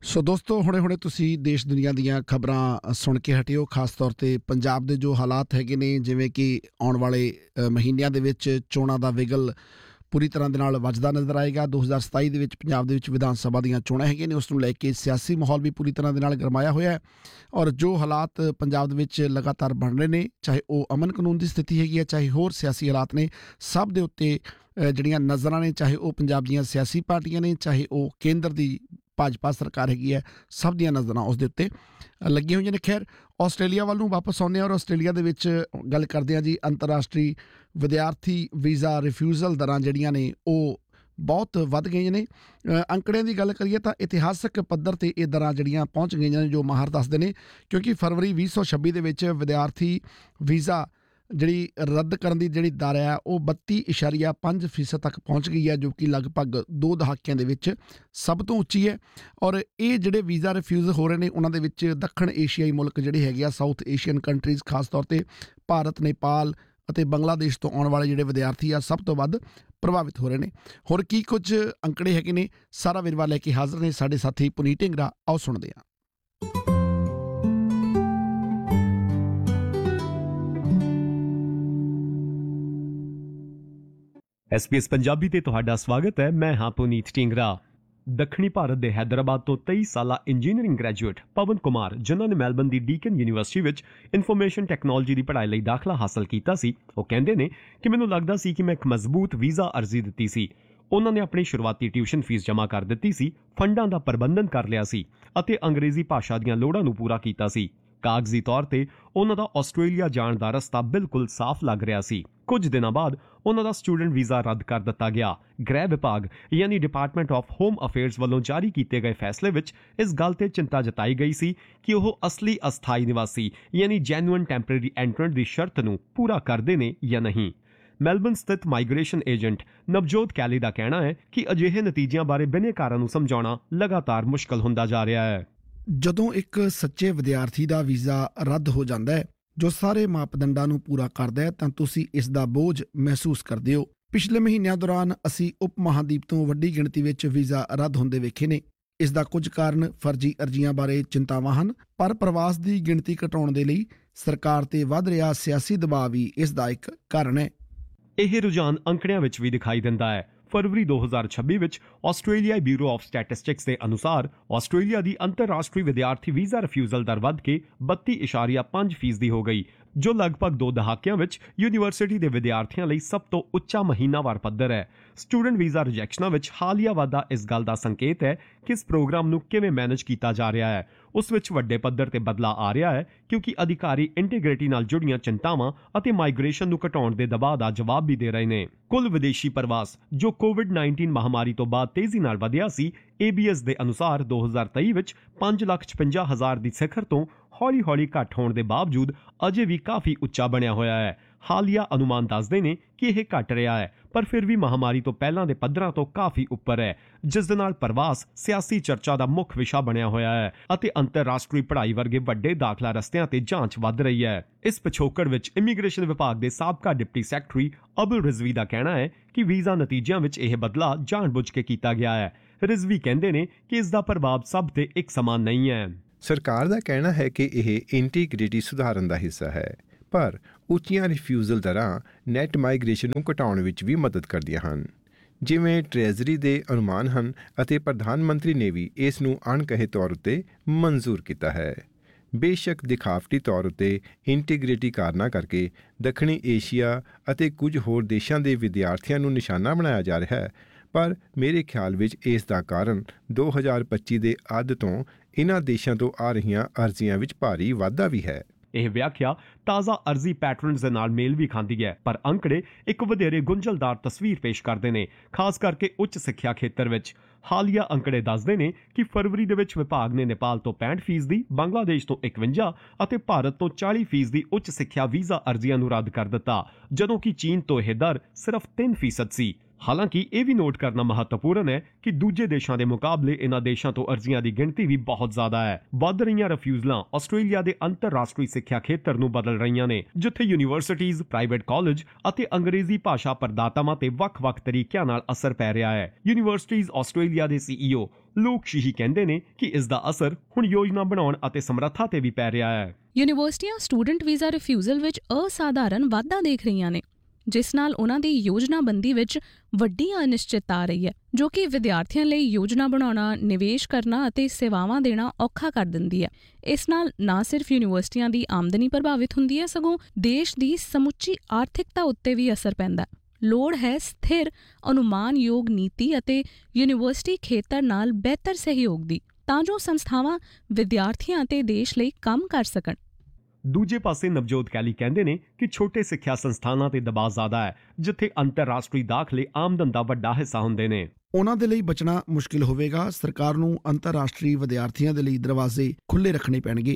ਸੋ ਦੋਸਤੋ ਹੁਣੇ-ਹੁਣੇ ਤੁਸੀਂ ਦੇਸ਼ ਦੁਨੀਆ ਦੀਆਂ ਖਬਰਾਂ ਸੁਣ ਕੇ ਹਟੇ ਹੋ। ਖਾਸ ਤੌਰ ਤੇ ਪੰਜਾਬ ਦੇ ਜੋ ਹਾਲਾਤ ਹੈਗੇ ਨੇ, ਜਿਵੇਂ ਕਿ ਆਉਣ ਵਾਲੇ ਮਹੀਨਿਆਂ ਦੇ ਵਿੱਚ ਚੋਣਾਂ ਦਾ ਵਿਗਲ ਪੂਰੀ ਤਰ੍ਹਾਂ ਦੇ ਨਾਲ ਵੱਜਦਾ ਨਜ਼ਰ ਆਏਗਾ। 2027 ਦੇ ਵਿੱਚ ਪੰਜਾਬ ਦੇ ਵਿੱਚ ਵਿਧਾਨ ਸਭਾ ਦੀਆਂ ਚੋਣਾਂ ਹੈਗੀਆਂ ਨੇ, ਉਸ ਨੂੰ ਲੈ ਕੇ ਸਿਆਸੀ ਮਾਹੌਲ ਵੀ ਪੂਰੀ ਤਰ੍ਹਾਂ ਦੇ ਨਾਲ ਗਰਮਾਇਆ ਹੋਇਆ ਹੈ। ਔਰ ਜੋ ਹਾਲਾਤ ਪੰਜਾਬ ਦੇ ਵਿੱਚ ਲਗਾਤਾਰ ਬਣ ਰਹੇ ਨੇ, ਚਾਹੇ ਉਹ ਅਮਨ ਕਾਨੂੰਨ ਦੀ ਸਥਿਤੀ ਹੈਗੀ ਹੈ, ਚਾਹੇ ਹੋਰ ਸਿਆਸੀ ਹਾਲਾਤ ਨੇ, ਸਭ ਦੇ ਉੱਤੇ ਜਿਹੜੀਆਂ ਨਜ਼ਰਾਂ ਨੇ, ਚਾਹੇ ਉਹ ਪੰਜਾਬ ਦੀਆਂ ਸਿਆਸੀ ਪਾਰਟੀਆਂ ਨੇ, ਚਾਹੇ ਉਹ ਕੇਂਦਰ ਦੀ ਭਾਜਪਾ ਸਰਕਾਰ ਹੈਗੀ ਹੈ, ਸਭ ਦੀਆਂ ਨਜ਼ਰਾਂ ਉਸ ਦੇ ਉੱਤੇ ਲੱਗੀਆਂ ਹੋਈਆਂ ਨੇ। ਖੈਰ, ਆਸਟ੍ਰੇਲੀਆ ਵੱਲ ਨੂੰ ਵਾਪਸ ਆਉਂਦੇ ਹਾਂ ਔਰ ਆਸਟ੍ਰੇਲੀਆ ਦੇ ਵਿੱਚ ਗੱਲ ਕਰਦੇ ਹਾਂ ਜੀ। ਅੰਤਰਰਾਸ਼ਟਰੀ ਵਿਦਿਆਰਥੀ ਵੀਜ਼ਾ ਰਿਫਿਊਜ਼ਲ ਦਰਾਂ ਜਿਹੜੀਆਂ ਨੇ ਉਹ ਬਹੁਤ ਵੱਧ ਗਈਆਂ ਨੇ। ਅੰਕੜਿਆਂ ਦੀ ਗੱਲ ਕਰੀਏ ਤਾਂ ਇਤਿਹਾਸਕ ਪੱਧਰ 'ਤੇ ਇਹ ਦਰਾਂ ਜਿਹੜੀਆਂ ਪਹੁੰਚ ਗਈਆਂ ਨੇ, ਜੋ ਮਾਹਰ ਦੱਸਦੇ ਨੇ, ਕਿਉਂਕਿ ਫਰਵਰੀ 2026 ਦੇ ਵਿੱਚ ਵਿਦਿਆਰਥੀ ਵੀਜ਼ਾ ਜਿਹੜੀ ਰੱਦ ਕਰਨ ਦੀ ਜਿਹੜੀ ਦਰ ਹੈ ਉਹ 32.5% ਤੱਕ ਪਹੁੰਚ ਗਈ ਹੈ, ਜੋ ਕਿ ਲਗਭਗ 2 ਦਹਾਕਿਆਂ ਦੇ ਵਿੱਚ ਸਭ ਤੋਂ ਉੱਚੀ ਹੈ। ਔਰ ਇਹ ਜਿਹੜੇ ਵੀਜ਼ਾ ਰਿਫਿਊਜ਼ ਹੋ ਰਹੇ ਨੇ, ਉਹਨਾਂ ਦੇ ਵਿੱਚ ਦੱਖਣ ਏਸ਼ੀਆਈ ਮੁਲਕ ਜਿਹੜੇ ਹੈਗੇ ਆ, ਸਾਊਥ ਏਸ਼ੀਅਨ ਕੰਟਰੀਜ਼, ਖਾਸ ਤੌਰ 'ਤੇ ਭਾਰਤ, ਨੇਪਾਲ ਅਤੇ ਬੰਗਲਾਦੇਸ਼ ਤੋਂ ਆਉਣ ਵਾਲੇ ਜਿਹੜੇ ਵਿਦਿਆਰਥੀ ਆ, ਸਭ ਤੋਂ ਵੱਧ ਪ੍ਰਭਾਵਿਤ ਹੋ ਰਹੇ ਨੇ। ਹੋਰ ਕੀ ਕੁਝ ਅੰਕੜੇ ਹੈਗੇ ਨੇ, ਸਾਰਾ ਵੇਰਵਾ ਲੈ ਕੇ ਹਾਜ਼ਰ ਨੇ ਸਾਡੇ ਸਾਥੀ ਪੁਨੀਤ ਢਿੰਗਰਾ। ਆਓ ਸੁਣਦੇ ਹਾਂ। SBS ਪੰਜਾਬੀ ਤੇ ਤੁਹਾਡਾ ਸਵਾਗਤ ਹੈ। ਮੈਂ ਹਾਂ ਪੁਨੀਤ ਢਿੰਗਰਾ। ਦੱਖਣੀ ਭਾਰਤ ਦੇ ਹੈਦਰਾਬਾਦ ਤੋਂ 23 ਸਾਲਾ ਇੰਜੀਨੀਅਰਿੰਗ ਗ੍ਰੈਜੂਏਟ ਪਵਨ ਕੁਮਾਰ, ਜਿਨ੍ਹਾਂ ਨੇ ਮੈਲਬਨ ਦੀ ਡੀਕਨ ਯੂਨੀਵਰਸਿਟੀ ਵਿੱਚ ਇਨਫੋਰਮੇਸ਼ਨ ਟੈਕਨੋਲੋਜੀ ਦੀ ਪੜ੍ਹਾਈ ਲਈ ਦਾਖਲਾ ਹਾਸਲ ਕੀਤਾ ਸੀ, ਉਹ ਕਹਿੰਦੇ ਨੇ ਕਿ ਮੈਨੂੰ ਲੱਗਦਾ ਸੀ ਕਿ ਮੈਂ ਇੱਕ ਮਜ਼ਬੂਤ ਵੀਜ਼ਾ ਅਰਜ਼ੀ ਦਿੱਤੀ ਸੀ। ਉਹਨਾਂ ਨੇ ਆਪਣੀ ਸ਼ੁਰੂਆਤੀ ਟਿਊਸ਼ਨ ਫੀਸ ਜਮ੍ਹਾਂ ਕਰ ਦਿੱਤੀ ਸੀ, ਫੰਡਾਂ ਦਾ ਪ੍ਰਬੰਧਨ ਕਰ ਲਿਆ ਸੀ ਅਤੇ ਅੰਗਰੇਜ਼ੀ ਭਾਸ਼ਾ ਦੀਆਂ ਲੋੜਾਂ ਨੂੰ ਪੂਰਾ ਕੀਤਾ ਸੀ। ਕਾਗਜ਼ੀ ਤੌਰ ਤੇ ਉਹਨਾਂ ਦਾ ਆਸਟ੍ਰੇਲੀਆ ਜਾਣ ਦਾ ਰਸਤਾ ਬਿਲਕੁਲ ਸਾਫ਼ ਲੱਗ ਰਿਹਾ ਸੀ। ਕੁਝ ਦਿਨਾਂ ਬਾਅਦ ਉਹਨਾਂ ਦਾ ਸਟੂਡੈਂਟ ਵੀਜ਼ਾ ਰੱਦ ਕਰ ਦਿੱਤਾ ਗਿਆ। ਗ੍ਰਹਿ ਵਿਭਾਗ ਯਾਨੀ ਡਿਪਾਰਟਮੈਂਟ ਆਫ ਹੋਮ ਅਫੇਅਰਸ ਵੱਲੋਂ ਜਾਰੀ ਕੀਤੇ ਗਏ ਫੈਸਲੇ ਵਿੱਚ ਇਸ ਗੱਲ ਤੇ ਚਿੰਤਾ ਜਤਾਈ ਗਈ ਸੀ ਕਿ ਉਹ ਅਸਲੀ ਅਸਥਾਈ ਨਿਵਾਸੀ ਯਾਨੀ ਜੈਨੂਇਨ ਟੈਂਪਰੇਰੀ ਐਂਟਰੈਂਟ ਦੀ ਸ਼ਰਤ ਨੂੰ ਪੂਰਾ ਕਰਦੇ ਨੇ ਜਾਂ ਨਹੀਂ। ਮੈਲਬਨ ਸਥਿਤ ਮਾਈਗ੍ਰੇਸ਼ਨ ਏਜੰਟ ਨਵਜੋਤ ਕੈਲੀ ਦਾ ਕਹਿਣਾ ਹੈ ਕਿ ਅਜਿਹੇ ਨਤੀਜਿਆਂ ਬਾਰੇ ਬਿਨੈਕਾਰਾਂ ਨੂੰ ਸਮਝਾਉਣਾ ਲਗਾਤਾਰ ਮੁਸ਼ਕਲ ਹੁੰਦਾ ਜਾ ਰਿਹਾ ਹੈ। ਜਦੋਂ ਇੱਕ ਸੱਚੇ ਵਿਦਿਆਰਥੀ ਦਾ ਵੀਜ਼ਾ ਰੱਦ ਹੋ ਜਾਂਦਾ ਹੈ, ਜੋ ਸਾਰੇ ਮਾਪਦੰਡਾਂ ਨੂੰ ਪੂਰਾ ਕਰਦਾ ਹੈ, ਤਾਂ ਤੁਸੀਂ ਇਸ ਦਾ ਬੋਝ ਮਹਿਸੂਸ ਕਰਦੇ ਹੋ। ਪਿਛਲੇ ਮਹੀਨਿਆਂ ਦੌਰਾਨ ਅਸੀਂ ਉਪ ਮਹਾਦੀਪ ਤੋਂ ਵੱਡੀ ਗਿਣਤੀ ਵਿੱਚ ਵੀਜ਼ਾ ਰੱਦ ਹੁੰਦੇ ਵੇਖੇ ਨੇ। ਇਸ ਦਾ ਕੁਝ ਕਾਰਨ ਫਰਜ਼ੀ ਅਰਜ਼ੀਆਂ ਬਾਰੇ ਚਿੰਤਾਵਾਂ ਹਨ, ਪਰ ਪ੍ਰਵਾਸ ਦੀ ਗਿਣਤੀ ਘਟਾਉਣ ਦੇ ਲਈ ਸਰਕਾਰ ਤੇ ਵੱਧ ਰਿਹਾ ਸਿਆਸੀ ਦਬਾਅ ਵੀ ਇਸ ਦਾ ਇੱਕ ਕਾਰਨ ਹੈ। ਇਹ ਰੁਝਾਨ ਅੰਕੜਿਆਂ ਵਿੱਚ ਵੀ ਦਿਖਾਈ ਦਿੰਦਾ ਹੈ। ਫਰਵਰੀ 2026 ਵਿੱਚ ਆਸਟ੍ਰੇਲੀਆਈ ਬਿਊਰੋ ਆਫ ਸਟੈਟਿਸਟਿਕਸ ਦੇ ਅਨੁਸਾਰ ਆਸਟ੍ਰੇਲੀਆ ਦੀ ਅੰਤਰਰਾਸ਼ਟਰੀ ਵਿਦਿਆਰਥੀ ਵੀਜ਼ਾ ਰਿਫਿਊਜ਼ਲ ਦਰ ਵੱਧ ਕੇ 32.5% ਹੋ ਗਈ, ਜੋ ਲਗਭਗ 2 ਦਹਾਕਿਆਂ ਵਿੱਚ ਯੂਨੀਵਰਸਿਟੀ ਦੇ ਵਿਦਿਆਰਥੀਆਂ ਲਈ ਸਭ ਤੋਂ ਉੱਚਾ ਮਹੀਨਾਵਾਰ ਪੱਧਰ ਹੈ। ਸਟੂਡੈਂਟ ਵੀਜ਼ਾ ਰਿਜੈਕਸ਼ਨਾਂ ਵਿੱਚ ਹਾਲੀਆ ਵਾਧਾ ਇਸ ਗੱਲ ਦਾ ਸੰਕੇਤ ਹੈ ਕਿ ਇਸ ਪ੍ਰੋਗਰਾਮ ਨੂੰ ਕਿਵੇਂ ਮੈਨੇਜ ਕੀਤਾ ਜਾ ਰਿਹਾ ਹੈ। ਉਸ ਵਿੱਚ ਵੱਡੇ ਪੱਧਰ ਤੇ ਬਦਲਾਅ ਆ ਰਿਹਾ ਹੈ ਕਿਉਂਕਿ ਅਧਿਕਾਰੀ ਇੰਟੀਗ੍ਰਿਟੀ ਨਾਲ ਜੁੜੀਆਂ ਚਿੰਤਾਵਾਂ ਅਤੇ ਮਾਈਗ੍ਰੇਸ਼ਨ ਨੂੰ ਘਟਾਉਣ ਦੇ ਦਬਾਅ ਦਾ ਜਵਾਬ ਵੀ ਦੇ ਰਹੇ ਨੇ। ਕੁੱਲ ਵਿਦੇਸ਼ੀ ਪ੍ਰਵਾਸ, ਜੋ ਕੋਵਿਡ-19 ਮਹਾਮਾਰੀ ਤੋਂ ਬਾਅਦ ਤੇਜ਼ੀ ਨਾਲ ਵਧਿਆ ਸੀ, ABS ਦੇ ਅਨੁਸਾਰ 2023 ਵਿੱਚ 5,56,000 ਦੀ ਸਿਖਰ ਤੋਂ ਹੌਲੀ-ਹੌਲੀ ਘੱਟ ਹੋਣ ਦੇ ਬਾਵਜੂਦ ਅਜੇ ਵੀ ਕਾਫੀ ਉੱਚਾ ਬਣਿਆ ਹੋਇਆ ਹੈ। ਹਾਲੀਆ ਅਨੁਮਾਨ ਦੱਸਦੇ ਨੇ ਕਿ ਇਹ ਘਟ ਰਿਹਾ ਹੈ, ਪਰ ਫਿਰ ਵੀ ਮਹਾਮਾਰੀ ਤੋਂ ਪਹਿਲਾਂ ਦੇ ਪੱਧਰਾਂ ਤੋਂ ਕਾਫੀ ਉੱਪਰ ਹੈ, ਜਿਸ ਦੇ ਨਾਲ ਪ੍ਰਵਾਸ ਸਿਆਸੀ ਚਰਚਾ ਦਾ ਮੁੱਖ ਵਿਸ਼ਾ ਬਣਿਆ ਹੋਇਆ ਹੈ ਅਤੇ ਅੰਤਰਰਾਸ਼ਟਰੀ ਪੜ੍ਹਾਈ ਵਰਗੇ ਵੱਡੇ ਦਾਖਲਾ ਰਸਤਿਆਂ ਤੇ ਜਾਂਚ ਵੱਧ ਰਹੀ ਹੈ। ਇਸ ਪਿਛੋਕੜ ਵਿੱਚ ਇਮੀਗ੍ਰੇਸ਼ਨ ਵਿਭਾਗ ਦੇ ਸਾਬਕਾ ਡਿਪਟੀ ਸੈਕਟਰੀ ਅਬੁਲ ਰਿਜ਼ਵੀ ਦਾ ਕਹਿਣਾ ਹੈ ਕਿ ਵੀਜ਼ਾ ਨਤੀਜਿਆਂ ਵਿੱਚ ਇਹ ਬਦਲਾਅ ਜਾਣਬੁੱਝ ਕੇ ਕੀਤਾ ਗਿਆ ਹੈ। ਰਿਜ਼ਵੀ ਕਹਿੰਦੇ ਨੇ ਕਿ ਇਸ ਦਾ ਪ੍ਰਭਾਵ ਸਭ ਤੇ ਇੱਕ ਸਮਾਨ ਨਹੀਂ ਹੈ। ਸਰਕਾਰ ਦਾ ਕਹਿਣਾ ਹੈ ਕਿ ਇਹ ਇੰਟੀਗ੍ਰਿਟੀ ਸੁਧਾਰਨ ਦਾ ਹਿੱਸਾ ਹੈ, ਪਰ ਉੱਚੀਆਂ ਰਿਫਿਊਜ਼ਲ ਦਰਾਂ ਨੈਟ ਮਾਈਗ੍ਰੇਸ਼ਨ ਨੂੰ ਘਟਾਉਣ ਵਿੱਚ ਵੀ ਮਦਦ ਕਰਦੀਆਂ ਹਨ, ਜਿਵੇਂ ਟ੍ਰੈਜ਼ਰੀ ਦੇ ਅਨੁਮਾਨ ਹਨ, ਅਤੇ ਪ੍ਰਧਾਨ ਮੰਤਰੀ ਨੇ ਵੀ ਇਸ ਨੂੰ ਅਣਕਹੇ ਤੌਰ ਉੱਤੇ ਮਨਜ਼ੂਰ ਕੀਤਾ ਹੈ। ਬੇਸ਼ੱਕ ਦਿਖਾਵਟੀ ਤੌਰ ਉੱਤੇ ਇੰਟੀਗ੍ਰਿਟੀ ਕਾਰਨਾਂ ਕਰਕੇ ਦੱਖਣੀ ਏਸ਼ੀਆ ਅਤੇ ਕੁਝ ਹੋਰ ਦੇਸ਼ਾਂ ਦੇ ਵਿਦਿਆਰਥੀਆਂ ਨੂੰ ਨਿਸ਼ਾਨਾ ਬਣਾਇਆ ਜਾ ਰਿਹਾ ਹੈ, ਪਰ ਮੇਰੇ ਖਿਆਲ ਵਿੱਚ ਇਸ ਦਾ ਕਾਰਨ 2025 ਦੇ ਅੱਧ ਤੋਂ ਇਹਨਾਂ ਦੇਸ਼ਾਂ ਤੋਂ ਆ ਰਹੀਆਂ ਅਰਜ਼ੀਆਂ ਵਿੱਚ ਭਾਰੀ ਵਾਧਾ ਵੀ ਹੈ। ਇਹ ਵਿਆਖਿਆ ਤਾਜ਼ਾ ਅਰਜ਼ੀ ਪੈਟਰਨਸ ਦੇ ਨਾਲ ਮੇਲ ਵੀ ਖਾਂਦੀ ਹੈ, ਪਰ ਅੰਕੜੇ ਇੱਕ ਵਧੇਰੇ ਗੁੰਝਲਦਾਰ ਤਸਵੀਰ ਪੇਸ਼ ਕਰਦੇ ਨੇ, ਖਾਸ ਕਰਕੇ ਉੱਚ ਸਿੱਖਿਆ ਖੇਤਰ ਵਿੱਚ। ਹਾਲੀਆ ਅੰਕੜੇ ਦੱਸਦੇ ਨੇ ਕਿ ਫਰਵਰੀ ਦੇ ਵਿੱਚ ਵਿਭਾਗ ਨੇ ਨੇਪਾਲ ਤੋਂ 65%, ਬੰਗਲਾਦੇਸ਼ ਤੋਂ 51% ਅਤੇ ਭਾਰਤ ਤੋਂ 40% ਦੀ ਉੱਚ ਸਿੱਖਿਆ ਵੀਜ਼ਾ ਅਰਜ਼ੀਆਂ ਨੂੰ ਰੱਦ ਕਰ ਦਿੱਤਾ, ਜਦੋਂ ਕਿ ਚੀਨ ਤੋਂ ਇਹ ਦਰ ਸਿਰਫ 3% ਸੀ। ਹਾਲਾਂਕਿ ਇਹ ਵੀ ਨੋਟ ਕਰਨਾ ਮਹੱਤਵਪੂਰਨ ਹੈ ਕਿ ਦੂਜੇ ਦੇਸ਼ਾਂ ਦੇ ਮੁਕਾਬਲੇ ਇਹਨਾਂ ਦੇਸ਼ਾਂ ਤੋਂ ਅਰਜ਼ੀਆਂ ਦੀ ਗਿਣਤੀ ਵੀ ਬਹੁਤ ਜ਼ਿਆਦਾ ਹੈ। ਵੱਧ ਰਹੀਆਂ ਰਿਫਿਊਜ਼ਲਾਂ ਆਸਟ੍ਰੇਲੀਆ ਦੇ ਅੰਤਰਰਾਸ਼ਟਰੀ ਸਿੱਖਿਆ ਖੇਤਰ ਨੂੰ ਬਦਲ ਰਹੀਆਂ ਨੇ, ਜਿੱਥੇ ਯੂਨੀਵਰਸਿਟੀਜ਼, ਪ੍ਰਾਈਵੇਟ ਕਾਲਜ ਅਤੇ ਅੰਗਰੇਜ਼ੀ ਭਾਸ਼ਾ ਪ੍ਰਦਾਤਾਵਾਂ ਤੇ ਵੱਖ-ਵੱਖ ਤਰੀਕਿਆਂ ਨਾਲ ਅਸਰ ਪੈ ਰਿਹਾ ਹੈ। ਯੂਨੀਵਰਸਿਟੀਜ਼ ਆਸਟ੍ਰੇਲੀਆ ਦੇ CEO ਲੋਕ ਸ਼ੀਹੀ ਕਹਿੰਦੇ ਨੇ ਕਿ ਇਸ ਦਾ ਅਸਰ ਹੁਣ ਯੋਜਨਾ ਬਣਾਉਣ ਅਤੇ ਸਮਰੱਥਾ ਤੇ ਵੀ ਪੈ ਰਿਹਾ ਹੈ। ਯੂਨੀਵਰਸਿਟੀਆਂ ਸਟੂਡੈਂਟ ਵੀਜ਼ਾ ਰਿਫਿਊਜ਼ਲ ਵਿੱਚ ਅਸਾਧਾਰਨ ਵਾਧਾ ਦੇਖ ਰਹੀਆਂ ਨੇ, ਜਿਸ ਨਾਲ ਉਹਨਾਂ ਦੀ ਯੋਜਨਾਬੰਦੀ ਵਿੱਚ ਵੱਡੀ ਅਨਿਸ਼ਚਿਤਤਾ ਆ ਰਹੀ ਹੈ, ਜੋ ਕਿ ਵਿਦਿਆਰਥੀਆਂ ਲਈ ਯੋਜਨਾ ਬਣਾਉਣਾ, ਨਿਵੇਸ਼ ਕਰਨਾ ਅਤੇ ਸੇਵਾਵਾਂ ਦੇਣਾ ਔਖਾ ਕਰ ਦਿੰਦੀ ਹੈ। ਇਸ ਨਾਲ ਨਾ ਸਿਰਫ ਯੂਨੀਵਰਸਿਟੀਆਂ ਦੀ ਆਮਦਨੀ ਪ੍ਰਭਾਵਿਤ ਹੁੰਦੀ ਹੈ, ਸਗੋਂ ਦੇਸ਼ ਦੀ ਸਮੁੱਚੀ ਆਰਥਿਕਤਾ ਉੱਤੇ ਵੀ ਅਸਰ ਪੈਂਦਾ ਹੈ। ਲੋੜ ਹੈ ਸਥਿਰ, ਅਨੁਮਾਨਯੋਗ ਨੀਤੀ ਅਤੇ ਯੂਨੀਵਰਸਿਟੀ ਖੇਤਰ ਨਾਲ ਬਿਹਤਰ ਸਹਿਯੋਗ ਦੀ, ਤਾਂ ਜੋ ਸੰਸਥਾਵਾਂ ਵਿਦਿਆਰਥੀਆਂ ਅਤੇ ਦੇਸ਼ ਲਈ ਕੰਮ ਕਰ ਸਕਣ। ਦੂਜੇ ਪਾਸੇ ਨਵਜੋਤ ਕੈਲੀ ਕਹਿੰਦੇ ਨੇ ਕਿ ਛੋਟੇ ਸਿੱਖਿਆ ਸੰਸਥਾਨਾਂ ਤੇ ਦਬਾਅ ਜ਼ਿਆਦਾ ਹੈ, ਜਿੱਥੇ ਅੰਤਰਰਾਸ਼ਟਰੀ ਦਾਖਲੇ ਆਮਦਨ ਦਾ ਵੱਡਾ ਹਿੱਸਾ ਹੁੰਦੇ ਨੇ। ਉਹਨਾਂ ਦੇ ਲਈ ਬਚਣਾ ਮੁਸ਼ਕਿਲ ਹੋਵੇਗਾ। ਸਰਕਾਰ ਨੂੰ ਅੰਤਰਰਾਸ਼ਟਰੀ ਵਿਦਿਆਰਥੀਆਂ ਦੇ ਲਈ ਦਰਵਾਜ਼ੇ ਖੁੱਲ੍ਹੇ ਰੱਖਣੇ ਪੈਣਗੇ।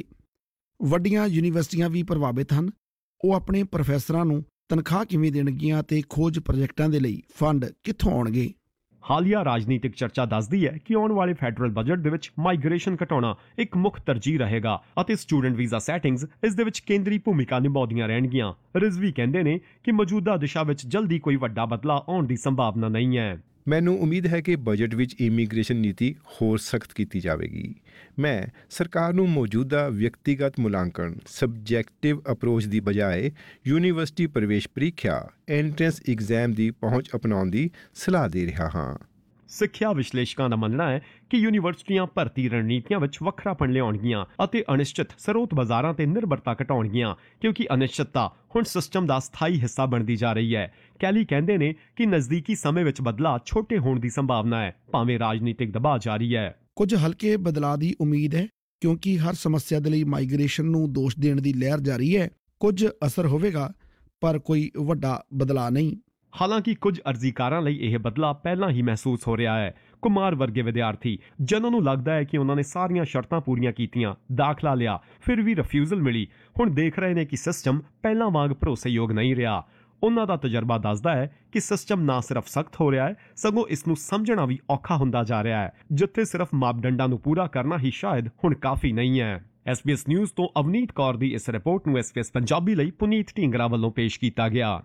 ਵੱਡੀਆਂ ਯੂਨੀਵਰਸਿਟੀਆਂ ਵੀ ਪ੍ਰਭਾਵਿਤ ਹਨ। ਉਹ ਆਪਣੇ ਪ੍ਰੋਫੈਸਰਾਂ ਨੂੰ ਤਨਖਾਹ ਕਿਵੇਂ ਦੇਣਗੀਆਂ ਅਤੇ ਖੋਜ ਪ੍ਰੋਜੈਕਟਾਂ ਦੇ ਲਈ ਫੰਡ ਕਿੱਥੋਂ ਆਉਣਗੇ। ਹਾਲੀਆ ਰਾਜਨੀਤਿਕ ਚਰਚਾ ਦੱਸਦੀ ਹੈ ਕਿ ਆਉਣ ਵਾਲੇ ਫੈਡਰਲ ਬਜਟ ਦੇ ਵਿੱਚ ਮਾਈਗ੍ਰੇਸ਼ਨ ਘਟਾਉਣਾ ਇੱਕ ਮੁੱਖ ਤਰਜੀਹ ਰਹੇਗਾ ਅਤੇ ਸਟੂਡੈਂਟ ਵੀਜ਼ਾ ਸੈਟਿੰਗਸ ਇਸ ਦੇ ਵਿੱਚ ਕੇਂਦਰੀ ਭੂਮਿਕਾ ਨਿਭਾਉਂਦੀਆਂ ਰਹਿਣਗੀਆਂ। ਰਿਜ਼ਵੀ ਕਹਿੰਦੇ ਨੇ ਕਿ ਮੌਜੂਦਾ ਦਿਸ਼ਾ ਵਿੱਚ ਜਲਦੀ ਕੋਈ ਵੱਡਾ ਬਦਲਾਅ ਆਉਣ ਦੀ ਸੰਭਾਵਨਾ ਨਹੀਂ ਹੈ। ਮੈਨੂੰ ਉਮੀਦ ਹੈ ਕਿ ਬਜਟ ਵਿੱਚ ਇਮੀਗ੍ਰੇਸ਼ਨ ਨੀਤੀ ਹੋਰ ਸਖਤ ਕੀਤੀ ਜਾਵੇਗੀ। ਮੈਂ ਸਰਕਾਰ ਨੂੰ ਮੌਜੂਦਾ ਵਿਅਕਤੀਗਤ ਮੁਲਾਂਕਣ ਸਬਜੈਕਟਿਵ ਅਪਰੋਚ ਦੀ ਬਜਾਏ ਯੂਨੀਵਰਸਿਟੀ ਪ੍ਰਵੇਸ਼ ਪ੍ਰੀਖਿਆ ਐਂਟਰੈਂਸ ਐਗਜ਼ਾਮ ਦੀ ਪਹੁੰਚ ਅਪਣਾਉਣ ਦੀ ਸਲਾਹ ਦੇ ਰਿਹਾ ਹਾਂ। ਸਿੱਖਿਆ ਵਿਸ਼ਲੇਸ਼ਕਾਂ ਦਾ ਮੰਨਣਾ ਹੈ ਕਿ ਯੂਨੀਵਰਸਿਟੀਆਂ ਭਰਤੀ ਰਣਨੀਤੀਆਂ ਵਿੱਚ ਵੱਖਰਾਪਣ ਲਿਆਉਣਗੀਆਂ ਅਤੇ ਅਨਿਸ਼ਚਿਤ ਸਰੋਤ ਬਾਜ਼ਾਰਾਂ ਤੇ ਨਿਰਭਰਤਾ ਘਟਾਉਣਗੀਆਂ, ਕਿਉਂਕਿ ਅਨਿਸ਼ਚਿਤਤਾ ਹੁਣ ਸਿਸਟਮ ਦਾ ਸਥਾਈ ਹਿੱਸਾ ਬਣਦੀ ਜਾ ਰਹੀ ਹੈ। ਕੈਲੀ ਕਹਿੰਦੇ ਨੇ ਕਿ ਨਜ਼ਦੀਕੀ ਸਮੇਂ ਵਿੱਚ ਬਦਲਾਅ ਛੋਟੇ ਹੋਣ ਦੀ ਸੰਭਾਵਨਾ ਹੈ, ਭਾਵੇਂ ਰਾਜਨੀਤਿਕ ਦਬਾਅ ਜਾਰੀ ਹੈ। ਕੁਝ ਹਲਕੇ ਬਦਲਾਅ ਦੀ ਉਮੀਦ ਹੈ, ਕਿਉਂਕਿ ਹਰ ਸਮੱਸਿਆ ਦੇ ਲਈ ਮਾਈਗ੍ਰੇਸ਼ਨ ਨੂੰ ਦੋਸ਼ ਦੇਣ ਦੀ ਲਹਿਰ ਜਾਰੀ ਹੈ। ਕੁਝ ਅਸਰ ਹੋਵੇਗਾ, ਪਰ ਕੋਈ ਵੱਡਾ ਬਦਲਾਅ ਨਹੀਂ। ਹਾਲਾਂਕਿ ਕੁਝ ਅਰਜ਼ੀਕਾਰਾਂ ਲਈ ਇਹ ਬਦਲਾਅ ਪਹਿਲਾਂ ਹੀ ਮਹਿਸੂਸ ਹੋ ਰਿਹਾ ਹੈ। ਕੁਮਾਰ ਵਰਗੇ ਵਿਦਿਆਰਥੀ, ਜਿਨ੍ਹਾਂ ਨੂੰ ਲੱਗਦਾ ਹੈ ਕਿ ਉਹਨਾਂ ਨੇ ਸਾਰੀਆਂ ਸ਼ਰਤਾਂ ਪੂਰੀਆਂ ਕੀਤੀਆਂ, ਦਾਖਲਾ ਲਿਆ, ਫਿਰ ਵੀ ਰਿਫਿਊਜ਼ਲ ਮਿਲੀ, ਹੁਣ ਦੇਖ ਰਹੇ ਨੇ ਕਿ ਸਿਸਟਮ ਪਹਿਲਾਂ ਵਾਂਗ ਭਰੋਸੇਯੋਗ ਨਹੀਂ ਰਿਹਾ। ਉਹਨਾਂ ਦਾ ਤਜਰਬਾ ਦੱਸਦਾ ਹੈ ਕਿ ਸਿਸਟਮ ਨਾ ਸਿਰਫ ਸਖਤ ਹੋ ਰਿਹਾ ਹੈ, ਸਗੋਂ ਇਸ ਨੂੰ ਸਮਝਣਾ ਵੀ ਔਖਾ ਹੁੰਦਾ ਜਾ ਰਿਹਾ ਹੈ, ਜਿੱਥੇ ਸਿਰਫ ਮਾਪਦੰਡਾਂ ਨੂੰ ਪੂਰਾ ਕਰਨਾ ਹੀ ਸ਼ਾਇਦ ਹੁਣ ਕਾਫੀ ਨਹੀਂ ਹੈ। SBS ਨਿਊਜ਼ ਤੋਂ ਅਵਨੀਤ ਕੌਰ ਦੀ ਇਸ ਰਿਪੋਰਟ ਨੂੰ SBS ਪੰਜਾਬੀ ਲਈ ਪੁਨੀਤ ਢੀਂਗਰਾ ਵੱਲੋਂ ਪੇਸ਼ ਕੀਤਾ ਗਿਆ।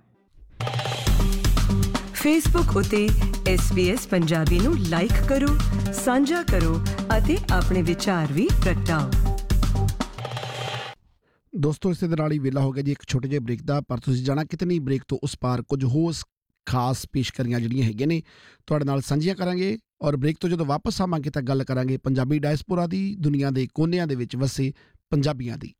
ਫੇਸਬੁੱਕ ਉਤੇ SBS ਪੰਜਾਬੀ ਨੂੰ ਲਾਈਕ ਕਰੋ, ਸਾਂਝਾ ਕਰੋ ਅਤੇ ਆਪਣੇ ਵਿਚਾਰ ਵੀ ਪ੍ਰਗਟਾਓ। ਦੋਸਤੋ, ਇਸੇ ਦੇ ਨਾਲ ਹੀ ਵੇਲਾ ਹੋ ਗਿਆ ਜੀ ਇੱਕ ਛੋਟੇ ਜਿਹੇ ਬ੍ਰੇਕ ਦਾ, ਪਰ ਤੁਸੀਂ ਜਾਣਾ ਕਿਤਨੀ ਬ੍ਰੇਕ ਤੋਂ ਉਸ ਪਾਰ ਕੁਝ ਹੋਰ ਖਾਸ ਪੇਸ਼ਕਰੀਆਂ ਜਿਹੜੀਆਂ ਹੈਗੀਆਂ ਨੇ ਤੁਹਾਡੇ ਨਾਲ ਸਾਂਝੀਆਂ ਕਰਾਂਗੇ। ਔਰ ਬ੍ਰੇਕ ਤੋਂ ਜਦੋਂ ਵਾਪਸ ਆਵਾਂਗੇ ਤਾਂ ਗੱਲ ਕਰਾਂਗੇ ਪੰਜਾਬੀ ਡਾਇਸਪੋਰਾ ਦੀ, ਦੁਨੀਆ ਦੇ ਕੋਨਿਆਂ ਦੇ ਵਿੱਚ ਵਸੇ ਪੰਜਾਬੀਆਂ ਦੀ।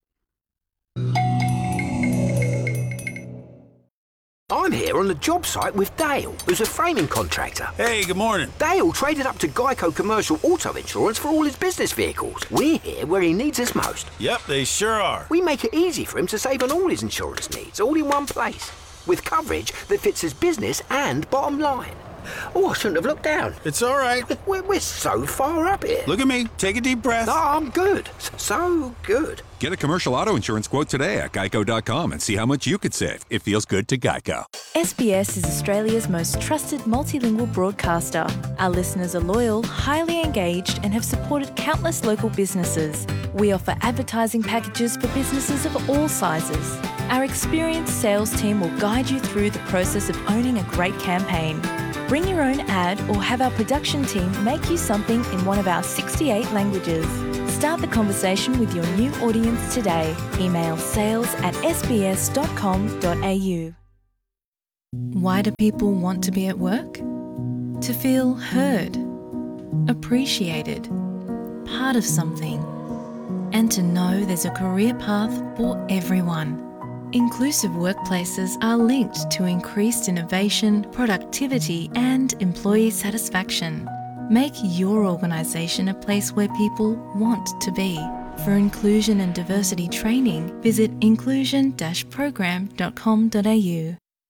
I'm here on the job site with Dale, who's a framing contractor. Hey, good morning. Dale traded up to Geico Commercial Auto Insurance for all his business vehicles. We're here where he needs us most. Yep, they sure are. We make it easy for him to save on all his insurance needs, all in one place, with coverage that fits his business and bottom line. Oh, I shouldn't have looked down. It's all right. We're so far up here. Look at me. Take a deep breath. No, I'm good. So good. Get a commercial auto insurance quote today at geico.com and see how much you could save. It feels good to Geico. SBS is Australia's most trusted multilingual broadcaster. Our listeners are loyal, highly engaged, and have supported countless local businesses. We offer advertising packages for businesses of all sizes. Our experienced sales team will guide you through the process of owning a great campaign. Bring your own ad or have our production team make you something in one of our 68 languages. Start the conversation with your new audience today. Email sales@sbs.com.au. Why do people want to be at work? To feel heard, appreciated, part of something, and to know there's a career path for everyone. Inclusive workplaces are linked to increased innovation, productivity, and employee satisfaction. Make your organisation a place where people want to be. For inclusion and diversity training, visit inclusion-program.com.au.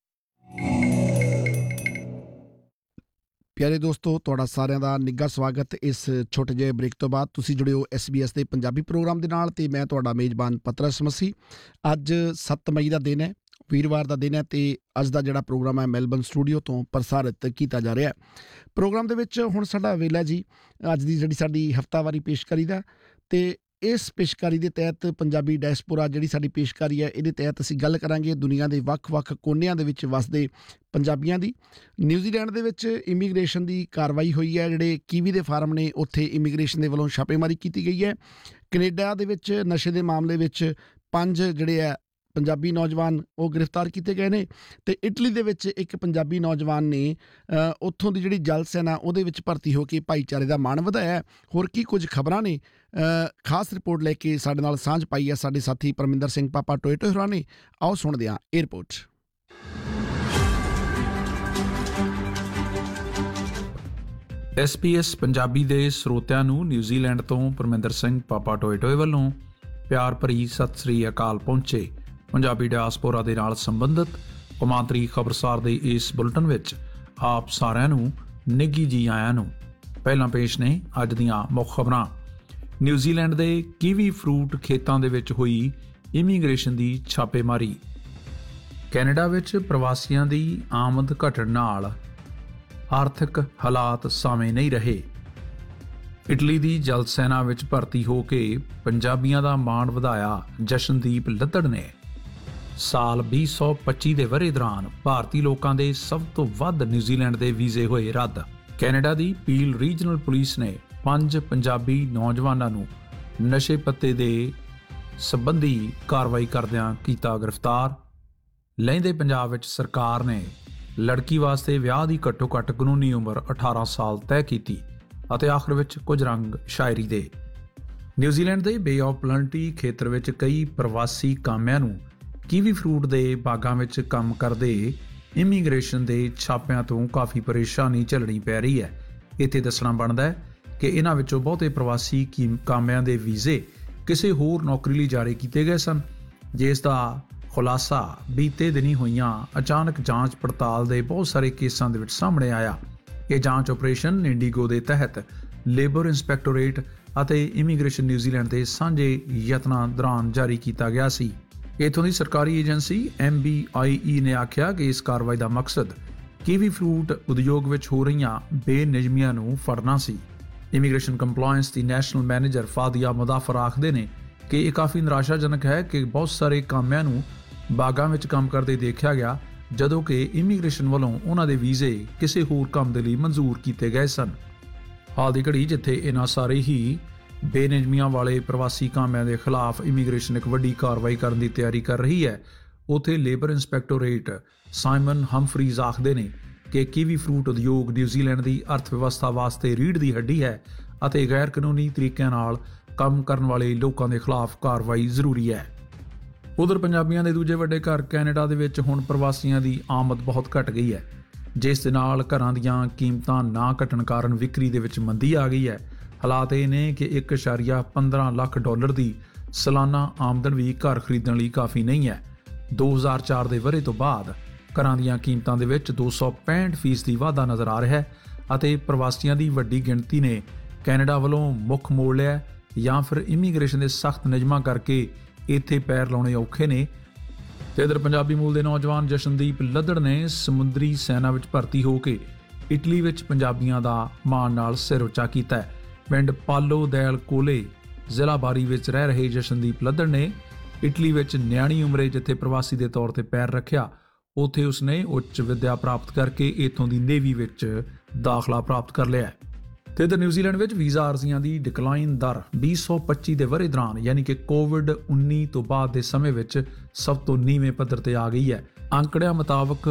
ਪਿਆਰੇ ਦੋਸਤੋ, ਤੁਹਾਡਾ ਸਾਰਿਆਂ ਦਾ ਨਿੱਘਾ ਸਵਾਗਤ ਇਸ ਛੋਟੇ ਜਿਹੇ break ਤੋਂ ਬਾਅਦ। ਤੁਸੀਂ ਜੁੜੇ ਹੋ SBS ਦੇ ਪੰਜਾਬੀ ਪ੍ਰੋਗਰਾਮ ਦੇ ਨਾਲ ਤੇ ਮੈਂ ਤੁਹਾਡਾ ਮੇਜ਼ਬਾਨ ਪਤਰਸ ਮਸੀਹ। ਅੱਜ 7 ਮਈ ਦਾ ਦਿਨ ਹੈ, ਵੀਰਵਾਰ ਦਾ ਦਿਨ ਹੈ ਤੇ ਅੱਜ ਦਾ ਜਿਹੜਾ ਪ੍ਰੋਗਰਾਮ ਹੈ ਮੈਲਬਨ ਸਟੂਡੀਓ ਤੋਂ ਪ੍ਰਸਾਰਿਤ ਕੀਤਾ ਜਾ ਰਿਹਾ ਹੈ। ਪ੍ਰੋਗਰਾਮ ਦੇ ਵਿੱਚ ਹੁਣ ਸਾਡਾ ਵੇਲਾ ਜੀ ਅੱਜ ਦੀ ਜਿਹੜੀ ਸਾਡੀ ਹਫਤਾਵਾਰੀ ਪੇਸ਼ਕਾਰੀ ਦਾ, ਤੇ ਇਸ ਪੇਸ਼ਕਾਰੀ ਦੇ ਤਹਿਤ ਪੰਜਾਬੀ ਡਾਇਸਪੋਰਾ ਜਿਹੜੀ ਸਾਡੀ ਪੇਸ਼ਕਾਰੀ ਹੈ ਇਹਦੇ ਤਹਿਤ ਅਸੀਂ ਗੱਲ ਕਰਾਂਗੇ ਦੁਨੀਆ ਦੇ ਵੱਖ-ਵੱਖ ਕੋਨਿਆਂ ਦੇ ਵਿੱਚ ਵਸਦੇ ਪੰਜਾਬੀਆਂ ਦੀ। ਨਿਊਜ਼ੀਲੈਂਡ ਦੇ ਵਿੱਚ ਇਮੀਗ੍ਰੇਸ਼ਨ ਦੀ ਕਾਰਵਾਈ ਹੋਈ ਹੈ, ਜਿਹੜੇ ਕੀਵੀ ਦੇ ਫਾਰਮ ਨੇ ਉੱਥੇ ਇਮੀਗ੍ਰੇਸ਼ਨ ਦੇ ਵੱਲੋਂ ਛਾਪੇਮਾਰੀ ਕੀਤੀ ਗਈ ਹੈ। ਕੈਨੇਡਾ ਦੇ ਵਿੱਚ ਨਸ਼ੇ ਦੇ ਮਾਮਲੇ ਵਿੱਚ 5 ਜਿਹੜੇ ਆ ਪੰਜਾਬੀ ਨੌਜਵਾਨ ਉਹ ਗ੍ਰਿਫਤਾਰ ਕੀਤੇ ਗਏ ਨੇ, ਤੇ ਇਟਲੀ ਦੇ ਵਿੱਚ ਇੱਕ ਪੰਜਾਬੀ ਨੌਜਵਾਨ ਨੇ ਉੱਥੋਂ ਦੀ ਜਿਹੜੀ ਜਲ ਸੈਨਾ ਉਹਦੇ ਵਿੱਚ ਭਰਤੀ ਹੋ ਕੇ ਭਾਈਚਾਰੇ ਦਾ ਮਾਣ ਵਧਾਇਆ। ਹੋਰ ਕੀ ਕੁਝ ਖਬਰਾਂ ਨੇ, ਖਾਸ ਰਿਪੋਰਟ ਲੈ ਕੇ ਸਾਡੇ ਨਾਲ ਸਾਂਝ ਪਾਈ ਹੈ ਸਾਡੇ ਸਾਥੀ ਪਰਮਿੰਦਰ ਸਿੰਘ ਪਾਪਾ ਟੋਇਟੋ ਹੋਰਾਂ ਨੇ। ਆਓ ਸੁਣਦੇ ਹਾਂ ਇਹ ਰਿਪੋਰਟ। SBS ਪੰਜਾਬੀ ਦੇ ਸਰੋਤਿਆਂ ਨੂੰ ਨਿਊਜ਼ੀਲੈਂਡ ਤੋਂ ਪਰਮਿੰਦਰ ਸਿੰਘ ਪਾਪਾ ਟੋਇਟੋਏ ਵੱਲੋਂ ਪਿਆਰ ਭਰੀ ਸਤਿ ਸ੍ਰੀ ਅਕਾਲ ਪਹੁੰਚੇ। ਪੰਜਾਬੀ ਡਾਇਸਪੋਰਾ ਦੇ ਨਾਲ ਸੰਬੰਧਿਤ ਕੌਮਾਂਤਰੀ ਖਬਰਸਾਰ ਦੇ ਇਸ ਬੁਲਟਨ ਵਿੱਚ ਆਪ ਸਾਰਿਆਂ ਨੂੰ ਨਿੱਘੀ ਜੀ ਆਇਆਂ ਨੂੰ। ਪਹਿਲਾਂ ਪੇਸ਼ ਨੇ ਅੱਜ ਦੀਆਂ ਮੁੱਖ ਖਬਰਾਂ। ਨਿਊਜ਼ੀਲੈਂਡ ਦੇ ਕੀਵੀ ਫਰੂਟ ਖੇਤਾਂ ਦੇ ਵਿੱਚ ਹੋਈ ਇਮੀਗ੍ਰੇਸ਼ਨ ਦੀ ਛਾਪੇਮਾਰੀ। ਕੈਨੇਡਾ ਵਿੱਚ ਪ੍ਰਵਾਸੀਆਂ ਦੀ ਆਮਦ ਘਟਣ ਨਾਲ ਆਰਥਿਕ ਹਾਲਾਤ ਸਾਵੇਂ ਨਹੀਂ ਰਹੇ। ਇਟਲੀ ਦੀ ਜਲ ਸੈਨਾ ਵਿੱਚ ਭਰਤੀ ਹੋ ਕੇ ਪੰਜਾਬੀਆਂ ਦਾ ਮਾਣ ਵਧਾਇਆ ਜਸ਼ਨਦੀਪ ਲੱਦੜ ਨੇ। ਸਾਲ 2025 ਦੇ ਵਰ੍ਹੇ ਦੌਰਾਨ ਭਾਰਤੀ ਲੋਕਾਂ ਦੇ ਸਭ ਤੋਂ ਵੱਧ ਨਿਊਜ਼ੀਲੈਂਡ ਦੇ ਵੀਜ਼ੇ ਹੋਏ ਰੱਦ। ਕੈਨੇਡਾ ਦੀ ਪੀਲ ਰੀਜਨਲ ਪੁਲਿਸ ਨੇ 5 ਪੰਜਾਬੀ ਨੌਜਵਾਨਾਂ ਨੂੰ ਨਸ਼ੇ ਪੱਤੇ ਦੇ ਸੰਬੰਧੀ ਕਾਰਵਾਈ ਕਰਦਿਆਂ ਕੀਤਾ ਗ੍ਰਿਫਤਾਰ। ਲਹਿੰਦੇ ਪੰਜਾਬ ਵਿੱਚ ਸਰਕਾਰ ਨੇ ਲੜਕੀ ਵਾਸਤੇ ਵਿਆਹ ਦੀ ਘੱਟੋ-ਘੱਟ ਕਾਨੂੰਨੀ ਉਮਰ 18 ਸਾਲ ਤੈਅ ਕੀਤੀ ਅਤੇ ਆਖਰ ਵਿੱਚ ਕੁਝ ਰੰਗ ਸ਼ਾਇਰੀ ਦੇ। ਨਿਊਜ਼ੀਲੈਂਡ ਦੇ ਬੇ ਆਫ ਪਲੰਟੀ ਖੇਤਰ ਵਿੱਚ ਕਈ ਪ੍ਰਵਾਸੀ ਕਾਮਿਆਂ ਨੂੰ ਕੀਵੀ ਫਰੂਟ ਦੇ ਬਾਗਾਂ ਵਿੱਚ ਕੰਮ ਕਰਦੇ ਇਮੀਗ੍ਰੇਸ਼ਨ ਦੇ ਛਾਪਿਆਂ ਤੋਂ ਕਾਫੀ ਪਰੇਸ਼ਾਨੀ ਝੱਲਣੀ ਪੈ ਰਹੀ ਹੈ। ਇੱਥੇ ਦੱਸਣਾ ਬਣਦਾ ਹੈ ਕਿ ਇਹਨਾਂ ਵਿੱਚੋਂ ਬਹੁਤੇ ਪ੍ਰਵਾਸੀ ਕਾਮਿਆਂ ਦੇ ਵੀਜ਼ੇ ਕਿਸੇ ਹੋਰ ਨੌਕਰੀ ਲਈ ਜਾਰੀ ਕੀਤੇ ਗਏ ਸਨ, ਜਿਸ ਦਾ ਖੁਲਾਸਾ ਬੀਤੇ ਦਿਨੀ ਹੋਈਆਂ ਅਚਾਨਕ ਜਾਂਚ ਪੜਤਾਲ ਦੇ ਬਹੁਤ ਸਾਰੇ ਕੇਸਾਂ ਦੇ ਵਿੱਚ ਸਾਹਮਣੇ ਆਇਆ। ਇਹ ਜਾਂਚ ਆਪਰੇਸ਼ਨ ਇੰਡੀਗੋ ਦੇ ਤਹਿਤ ਲੇਬਰ ਇੰਸਪੈਕਟੋਰੇਟ ਅਤੇ ਇਮੀਗ੍ਰੇਸ਼ਨ ਨਿਊਜ਼ੀਲੈਂਡ ਦੇ ਸਾਂਝੇ ਯਤਨਾਂ ਦੌਰਾਨ ਜਾਰੀ ਕੀਤਾ ਗਿਆ ਸੀ। ਇੱਥੋਂ ਦੀ ਸਰਕਾਰੀ ਏਜੰਸੀ MBIE ਨੇ ਆਖਿਆ ਕਿ ਇਸ ਕਾਰਵਾਈ ਦਾ ਮਕਸਦ ਕੀਵੀ ਫਰੂਟ ਉਦਯੋਗ ਵਿੱਚ ਹੋ ਰਹੀਆਂ ਬੇਨਿਯਮੀਆਂ ਨੂੰ ਫੜਨਾ ਸੀ। ਇਮੀਗ੍ਰੇਸ਼ਨ ਕੰਪਲਾਇੰਸ ਦੀ ਨੈਸ਼ਨਲ ਮੈਨੇਜਰ ਫਾਦੀਆ ਮੁਦਾਫਰ ਆਖਦੇ ਨੇ ਕਿ ਇਹ ਕਾਫੀ ਨਿਰਾਸ਼ਾਜਨਕ ਹੈ ਕਿ ਬਹੁਤ ਸਾਰੇ ਕਾਮਿਆਂ ਨੂੰ ਬਾਗਾਂ ਵਿੱਚ ਕੰਮ ਕਰਦੇ ਦੇਖਿਆ ਗਿਆ, ਜਦੋਂ ਕਿ ਇਮੀਗ੍ਰੇਸ਼ਨ ਵੱਲੋਂ ਉਹਨਾਂ ਦੇ ਵੀਜ਼ੇ ਕਿਸੇ ਹੋਰ ਕੰਮ ਦੇ ਲਈ ਮਨਜ਼ੂਰ ਕੀਤੇ ਗਏ ਸਨ। ਹਾਲ ਦੀ ਘੜੀ ਜਿੱਥੇ ਇਹਨਾਂ ਸਾਰੇ ਹੀ ਬੇਨਿਯਮੀਆਂ ਵਾਲੇ ਪ੍ਰਵਾਸੀ ਕਾਮਿਆਂ ਦੇ ਖਿਲਾਫ ਇਮੀਗ੍ਰੇਸ਼ਨ ਇੱਕ ਵੱਡੀ ਕਾਰਵਾਈ ਕਰਨ ਦੀ ਤਿਆਰੀ ਕਰ ਰਹੀ ਹੈ, ਉੱਥੇ ਲੇਬਰ ਇੰਸਪੈਕਟੋਰੇਟ ਸਾਈਮਨ ਹੰਫਰੀਜ਼ ਆਖਦੇ ਨੇ ਕਿ ਕੀਵੀ ਫਰੂਟ ਉਦਯੋਗ ਨਿਊਜ਼ੀਲੈਂਡ ਦੀ ਅਰਥ ਵਿਵਸਥਾ ਵਾਸਤੇ ਰੀੜ੍ਹ ਦੀ ਹੱਡੀ ਹੈ ਅਤੇ ਗੈਰ ਕਾਨੂੰਨੀ ਤਰੀਕਿਆਂ ਨਾਲ ਕੰਮ ਕਰਨ ਵਾਲੇ ਲੋਕਾਂ ਦੇ ਖਿਲਾਫ ਕਾਰਵਾਈ ਜ਼ਰੂਰੀ ਹੈ। ਉਧਰ ਪੰਜਾਬੀਆਂ ਦੇ ਦੂਜੇ ਵੱਡੇ ਘਰ ਕੈਨੇਡਾ ਦੇ ਵਿੱਚ ਹੁਣ ਪ੍ਰਵਾਸੀਆਂ ਦੀ ਆਮਦ ਬਹੁਤ ਘਟ ਗਈ ਹੈ, ਜਿਸ ਦੇ ਨਾਲ ਘਰਾਂ ਦੀਆਂ ਕੀਮਤਾਂ ਨਾ ਘਟਣ ਕਾਰਨ ਵਿਕਰੀ ਦੇ ਵਿੱਚ ਮੰਦੀ ਆ ਗਈ ਹੈ। ਹਾਲਾਤ ਇਹ ਨੇ ਕਿ 1.15 ਲੱਖ ਡਾਲਰ ਦੀ ਸਾਲਾਨਾ ਆਮਦਨ ਵੀ ਘਰ ਖਰੀਦਣ ਲਈ ਕਾਫੀ ਨਹੀਂ ਹੈ। 2004 ਦੇ ਵਰ੍ਹੇ ਤੋਂ ਬਾਅਦ ਘਰਾਂ ਦੀਆਂ ਕੀਮਤਾਂ ਦੇ ਵਿੱਚ 265% ਦੀ ਵਾਧਾ ਨਜ਼ਰ ਆ ਰਿਹਾ ਹੈ ਅਤੇ ਪ੍ਰਵਾਸੀਆਂ ਦੀ ਵੱਡੀ ਗਿਣਤੀ ਨੇ ਕੈਨੇਡਾ ਵੱਲੋਂ ਮੁੱਖ ਮੋੜ ਲਿਆ ਜਾਂ ਫਿਰ ਇਮੀਗ੍ਰੇਸ਼ਨ ਦੇ ਸਖਤ ਨਿਯਮਾਂ ਕਰਕੇ ਇੱਥੇ ਪੈਰ ਲਾਉਣੇ ਔਖੇ ਨੇ। ਤੇ ਇਧਰ ਪੰਜਾਬੀ ਮੂਲ ਦੇ ਨੌਜਵਾਨ ਜਸ਼ਨਦੀਪ ਲੱਦੜ ਨੇ ਸਮੁੰਦਰੀ ਸੈਨਾ ਵਿੱਚ ਭਰਤੀ ਹੋ ਕੇ ਇਟਲੀ ਵਿੱਚ ਪੰਜਾਬੀਆਂ ਦਾ ਮਾਣ ਨਾਲ ਸਿਰ ਉੱਚਾ ਕੀਤਾ ਹੈ। ਪਿੰਡ ਪਾਲੋ ਦੈਲ ਕੋਲੇ ਜ਼ਿਲ੍ਹਾ ਬਾਰੀ ਵਿੱਚ ਰਹਿ ਰਹੇ ਜਸ਼ਨਦੀਪ ਲੱਦੜ ਨੇ ਇਟਲੀ ਵਿੱਚ ਨਿਆਣੀ ਉਮਰੇ ਜਿੱਥੇ ਪ੍ਰਵਾਸੀ ਦੇ ਤੌਰ ਤੇ ਪੈਰ ਰੱਖਿਆ, ਉੱਥੇ ਉਸਨੇ ਉੱਚ ਵਿੱਦਿਆ ਪ੍ਰਾਪਤ ਕਰਕੇ ਇੱਥੋਂ ਦੀ ਨੇਵੀ ਵਿੱਚ ਦਾਖਲਾ ਪ੍ਰਾਪਤ ਕਰ ਲਿਆ। ਤੇ ਇਧਰ ਨਿਊਜ਼ੀਲੈਂਡ ਵਿੱਚ ਵੀਜ਼ਾ ਅਰਜ਼ੀਆਂ ਦੀ ਡਿਕਲਾਈਨ ਦਰ 2025 ਦੇ ਵਰ੍ਹੇ ਦੌਰਾਨ ਯਾਨੀ ਕਿ COVID-19 ਤੋਂ ਬਾਅਦ ਦੇ ਸਮੇਂ ਵਿੱਚ ਸਭ ਤੋਂ ਨੀਵੇਂ ਪੱਧਰ ਤੇ ਆ ਗਈ ਹੈ। ਅੰਕੜਿਆਂ ਮੁਤਾਬਕ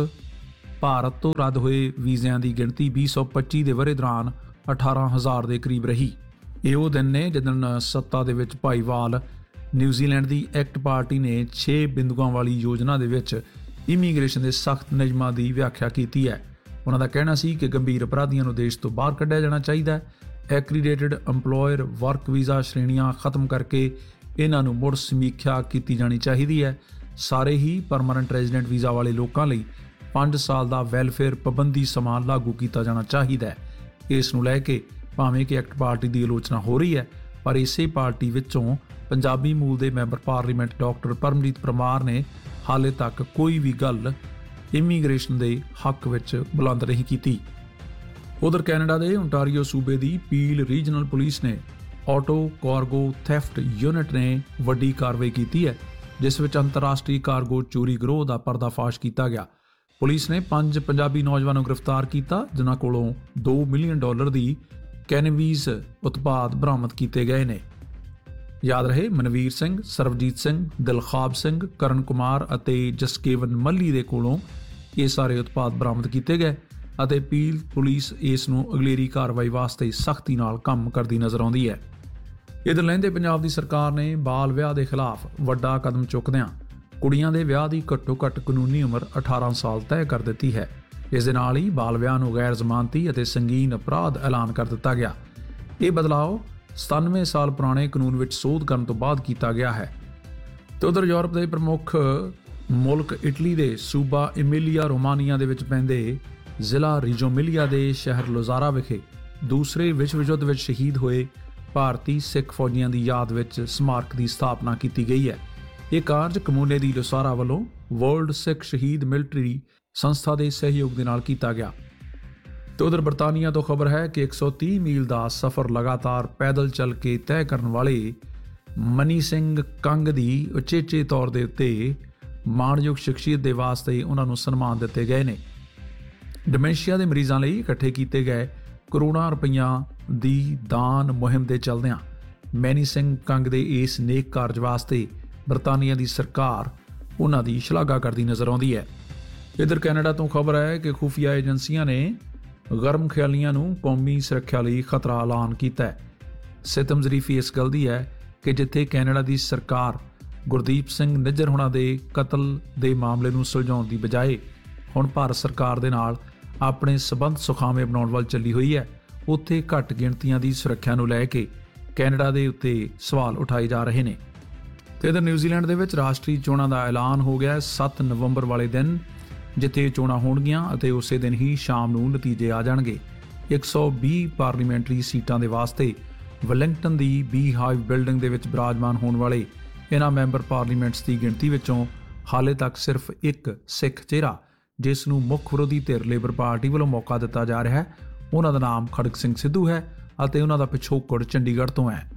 ਭਾਰਤ ਤੋਂ ਰੱਦ ਹੋਏ ਵੀਜ਼ਿਆਂ ਦੀ ਗਿਣਤੀ 2025 ਦੇ ਵਰ੍ਹੇ ਦੌਰਾਨ 18,000 ਦੇ ਕਰੀਬ ਰਹੀ। ਇਹ ਉਹ ਦਿਨ ਨੇ ਜਦੋਂ ਸੱਤਾ ਦੇ ਵਿੱਚ ਭਾਈਵਾਲ ਨਿਊਜ਼ੀਲੈਂਡ ਦੀ ਐਕਟ ਪਾਰਟੀ ਨੇ 6 ਬਿੰਦੂਆਂ ਵਾਲੀ ਯੋਜਨਾ ਦੇ ਵਿੱਚ ਇਮੀਗ੍ਰੇਸ਼ਨ ਦੇ ਸਖਤ ਨਿਯਮਾਂ ਦੀ ਵਿਆਖਿਆ ਕੀਤੀ ਹੈ। ਉਹਨਾਂ ਦਾ ਕਹਿਣਾ ਸੀ ਕਿ ਗੰਭੀਰ ਅਪਰਾਧੀਆਂ ਨੂੰ ਦੇਸ਼ ਤੋਂ ਬਾਹਰ ਕੱਢਿਆ ਜਾਣਾ ਚਾਹੀਦਾ ਹੈ। ਐਕਰੀਡੇਟਡ ਅੰਪਲੋਇਰ ਵਰਕ ਵੀਜ਼ਾ ਸ਼੍ਰੇਣੀਆਂ ਖਤਮ ਕਰਕੇ ਇਹਨਾਂ ਨੂੰ ਮੁੜ ਸਮੀਖਿਆ ਕੀਤੀ ਜਾਣੀ ਚਾਹੀਦੀ ਹੈ। ਸਾਰੇ ਹੀ ਪਰਮਾਨੈਂਟ ਰੈਜ਼ੀਡੈਂਟ ਵੀਜ਼ਾ ਵਾਲੇ ਲੋਕਾਂ ਲਈ 5 ਸਾਲ ਦਾ ਵੈਲਫੇਅਰ ਪਾਬੰਦੀ ਸਮਾਂ ਲਾਗੂ ਕੀਤਾ ਜਾਣਾ ਚਾਹੀਦਾ ਹੈ। ਇਸ ਨੂੰ ਲੈ ਕੇ ਭਾਵੇਂ ਕਿ ਐਕਟ ਪਾਰਟੀ ਦੀ ਆਲੋਚਨਾ ਹੋ ਰਹੀ ਹੈ, ਪਰ ਇਸੇ ਪਾਰਟੀ ਵਿੱਚੋਂ ਪੰਜਾਬੀ ਮੂਲ ਦੇ member parliament doctor Paramjit Parmar ਨੇ ਹਾਲੇ ਤੱਕ ਕੋਈ ਵੀ ਗੱਲ ਇਮੀਗ੍ਰੇਸ਼ਨ ਦੇ ਹੱਕ ਵਿੱਚ ਬੁਲੰਦ ਨਹੀਂ ਕੀਤੀ। ਉਧਰ ਕੈਨੇਡਾ ਦੇ ਓਨਟਾਰੀਓ ਸੂਬੇ ਦੀ ਪੀਲ ਰੀਜਨਲ ਪੁਲਿਸ ਨੇ ਆਟੋ ਕਾਰਗੋ ਥੈਫਟ ਯੂਨਿਟ ਨੇ ਵੱਡੀ ਕਾਰਵਾਈ ਕੀਤੀ ਹੈ, ਜਿਸ ਵਿੱਚ ਅੰਤਰਰਾਸ਼ਟਰੀ ਕਾਰਗੋ ਚੋਰੀ ਗਰੋਹ ਦਾ ਪਰਦਾਫਾਸ਼ ਕੀਤਾ ਗਿਆ। ਪੁਲਿਸ ਨੇ 5 ਪੰਜਾਬੀ ਨੌਜਵਾਨਾਂ ਨੂੰ ਗ੍ਰਿਫਤਾਰ ਕੀਤਾ, ਜਿਨ੍ਹਾਂ ਕੋਲੋਂ $2 ਮਿਲੀਅਨ ਦੀ ਕੈਨੇਬੀਜ਼ ਉਤਪਾਦ ਬਰਾਮਦ ਕੀਤੇ ਗਏ ਨੇ। ਯਾਦ ਰਹੇ, ਮਨਵੀਰ ਸਿੰਘ, ਸਰਬਜੀਤ ਸਿੰਘ, ਦਿਲਖਾਬ ਸਿੰਘ, ਕਰਨ ਕੁਮਾਰ ਅਤੇ ਜਸਕੇਵਨ ਮੱਲੀ ਦੇ ਕੋਲੋਂ ਇਹ ਸਾਰੇ ਉਤਪਾਦ ਬਰਾਮਦ ਕੀਤੇ ਗਏ ਅਤੇ ਪੀਲ ਪੁਲਿਸ ਇਸ ਨੂੰ ਅਗਲੇਰੀ ਕਾਰਵਾਈ ਵਾਸਤੇ ਸਖਤੀ ਨਾਲ ਕੰਮ ਕਰਦੀ ਨਜ਼ਰ ਆਉਂਦੀ ਹੈ। ਇਧਰ ਲਹਿੰਦੇ ਪੰਜਾਬ ਦੀ ਸਰਕਾਰ ਨੇ ਬਾਲ ਵਿਆਹ ਦੇ ਖਿਲਾਫ ਵੱਡਾ ਕਦਮ ਚੁੱਕਦਿਆਂ ਕੁੜੀਆਂ ਦੇ ਵਿਆਹ ਦੀ ਘੱਟੋ-ਘੱਟ ਕਾਨੂੰਨੀ ਉਮਰ 18 ਸਾਲ ਤੈਅ ਕਰ ਦਿੱਤੀ ਹੈ। ਇਸ ਦੇ ਨਾਲ ਹੀ ਬਾਲ ਵਿਆਹ ਨੂੰ ਗੈਰ ਜ਼ਮਾਨਤੀ ਅਤੇ ਸੰਗੀਨ ਅਪਰਾਧ ਐਲਾਨ ਕਰ ਦਿੱਤਾ ਗਿਆ। ਇਹ ਬਦਲਾਅ 97 ਸਾਲ ਪੁਰਾਣੇ ਕਾਨੂੰਨ ਵਿੱਚ ਸੋਧ ਕਰਨ ਤੋਂ ਬਾਅਦ ਕੀਤਾ ਗਿਆ ਹੈ। ਤੇ ਉਧਰ ਯੂਰਪ ਦੇ ਪ੍ਰਮੁੱਖ ਮੁਲਕ ਇਟਲੀ ਦੇ ਸੂਬਾ ਇਮੀਲੀਆ ਰੋਮਾਨੀਆ ਦੇ ਵਿੱਚ ਪੈਂਦੇ ਜ਼ਿਲ੍ਹਾ ਰੀਜੋਮੀਲੀਆ ਦੇ ਸ਼ਹਿਰ ਲੋਜ਼ਾਰਾ ਵਿਖੇ ਦੂਸਰੇ ਵਿਸ਼ਵ ਯੁੱਧ ਵਿੱਚ ਸ਼ਹੀਦ ਹੋਏ ਭਾਰਤੀ ਸਿੱਖ ਫੌਜੀਆਂ ਦੀ ਯਾਦ ਵਿੱਚ ਸਮਾਰਕ ਦੀ ਸਥਾਪਨਾ ਕੀਤੀ ਗਈ ਹੈ। ਇਹ ਕਾਰਜ ਕਮੂਨੇ ਦੀ ਲੋਸਾਰਾ ਵੱਲੋਂ ਵਰਲਡ ਸਿੱਖ ਸ਼ਹੀਦ ਮਿਲਟਰੀ ਸੰਸਥਾ ਦੇ ਸਹਿਯੋਗ ਦੇ ਨਾਲ ਕੀਤਾ ਗਿਆ। ਤੇ ਉਧਰ ਬਰਤਾਨੀਆ ਤੋਂ ਖਬਰ ਹੈ ਕਿ 130 ਮੀਲ ਦਾ ਸਫ਼ਰ ਲਗਾਤਾਰ ਪੈਦਲ ਚੱਲ ਕੇ ਤੈਅ ਕਰਨ ਵਾਲੇ ਮਨੀ ਸਿੰਘ ਕੰਗ ਦੀ ਉਚੇਚੇ ਤੌਰ ਦੇ ਉੱਤੇ ਮਾਣਯੋਗ ਸ਼ਖਸੀਅਤ ਦੇ ਵਾਸਤੇ ਉਹਨਾਂ ਨੂੰ ਸਨਮਾਨ ਦਿੱਤੇ ਗਏ ਨੇ। ਡਿਮੈਂਸ਼ੀਆ ਦੇ ਮਰੀਜ਼ਾਂ ਲਈ ਇਕੱਠੇ ਕੀਤੇ ਗਏ ਕਰੋੜਾਂ ਰੁਪਈਆਂ ਦੀ ਦਾਨ ਮੁਹਿੰਮ ਦੇ ਚੱਲਦਿਆਂ ਮੈਨੀ ਸਿੰਘ ਕੰਗ ਦੇ ਇਸ ਨੇਕ ਕਾਰਜ ਵਾਸਤੇ ਬਰਤਾਨੀਆ ਦੀ ਸਰਕਾਰ ਉਹਨਾਂ ਦੀ ਸ਼ਲਾਘਾ ਕਰਦੀ ਨਜ਼ਰ ਆਉਂਦੀ ਹੈ। ਇਧਰ ਕੈਨੇਡਾ ਤੋਂ ਖਬਰ ਹੈ ਕਿ ਖੁਫੀਆ ਏਜੰਸੀਆਂ ਨੇ ਗਰਮ ਖਿਆਲੀਆਂ ਨੂੰ ਕੌਮੀ ਸੁਰੱਖਿਆ ਲਈ ਖਤਰਾ ਐਲਾਨ ਕੀਤਾ ਹੈ। ਸਿਤਮ ਜ਼ਰੀਫੀ ਇਸ ਗੱਲ ਦੀ ਹੈ ਕਿ ਜਿੱਥੇ ਕੈਨੇਡਾ ਦੀ ਸਰਕਾਰ ਗੁਰਦੀਪ ਸਿੰਘ ਨਿੱਜਰ ਹੋਣਾ ਦੇ ਕਤਲ ਦੇ ਮਾਮਲੇ ਨੂੰ ਸੁਲਝਾਉਣ ਦੀ ਬਜਾਏ ਹੁਣ ਭਾਰਤ ਸਰਕਾਰ ਦੇ ਨਾਲ ਆਪਣੇ ਸਬੰਧ ਸੁਖਾਵੇਂ ਬਣਾਉਣ ਵੱਲ ਚੱਲੀ ਹੋਈ ਹੈ, ਉੱਥੇ ਘੱਟ ਗਿਣਤੀਆਂ ਦੀ ਸੁਰੱਖਿਆ ਨੂੰ ਲੈ ਕੇ ਕੈਨੇਡਾ ਦੇ ਉੱਤੇ ਸਵਾਲ ਉਠਾਏ ਜਾ ਰਹੇ ਨੇ। ਤੇ ਇਧਰ ਨਿਊਜ਼ੀਲੈਂਡ ਦੇ ਵਿੱਚ ਰਾਸ਼ਟਰੀ ਚੋਣਾਂ ਦਾ ਐਲਾਨ ਹੋ ਗਿਆ 7 ਨਵੰਬਰ ਵਾਲੇ ਦਿਨ, ਜਿੱਥੇ ਚੋਣਾਂ ਹੋਣਗੀਆਂ ਅਤੇ ਉਸੇ ਦਿਨ ਹੀ ਸ਼ਾਮ ਨੂੰ ਨਤੀਜੇ ਆ ਜਾਣਗੇ। 120 ਪਾਰਲੀਮੈਂਟਰੀ ਸੀਟਾਂ ਦੇ ਵਾਸਤੇ ਵੈਲਿੰਗਟਨ ਦੀ ਬੀ-ਹਾਈਵ ਬਿਲਡਿੰਗ ਦੇ ਵਿੱਚ ਬਿਰਾਜਮਾਨ ਹੋਣ ਵਾਲੇ ਇਹਨਾਂ ਮੈਂਬਰ ਪਾਰਲੀਮੈਂਟਸ ਦੀ ਗਿਣਤੀ ਵਿੱਚੋਂ ਹਾਲੇ ਤੱਕ ਸਿਰਫ ਇੱਕ ਸਿੱਖ ਚਿਹਰਾ, ਜਿਸ ਨੂੰ ਮੁੱਖ ਵਿਰੋਧੀ ਧਿਰ ਲੇਬਰ ਪਾਰਟੀ ਵੱਲੋਂ ਮੌਕਾ ਦਿੱਤਾ ਜਾ ਰਿਹਾ ਹੈ, ਉਹਨਾਂ ਦਾ ਨਾਮ ਖੜਗ ਸਿੰਘ ਸਿੱਧੂ ਹੈ ਅਤੇ ਉਹਨਾਂ ਦਾ ਪਿਛੋਕੜ ਚੰਡੀਗੜ੍ਹ ਤੋਂ ਹੈ।